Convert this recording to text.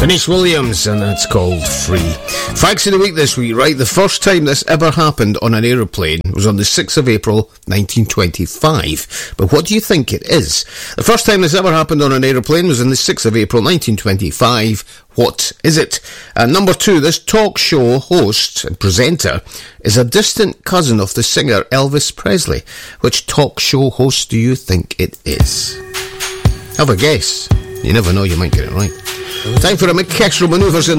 Denise Williams, and that's called Free. Facts of the week this week, right? The first time this ever happened on an aeroplane was on the 6th of April, 1925. But what do you think it is? The first time this ever happened on an aeroplane was on the 6th of April, 1925. What is it? And number two, this talk show host and presenter is a distant cousin of the singer Elvis Presley. Which talk show host do you think it is? Have a guess. You never know, you might get it right. Time for a mid-Kestrel manoeuvres in